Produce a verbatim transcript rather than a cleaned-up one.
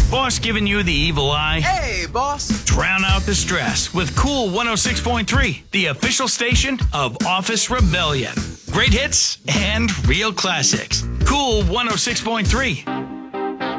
Boss giving you the evil eye? Hey, boss. Drown out the stress with Cool one oh six point three, the official station of Office Rebellion. Great hits and real classics. Cool one oh six point three.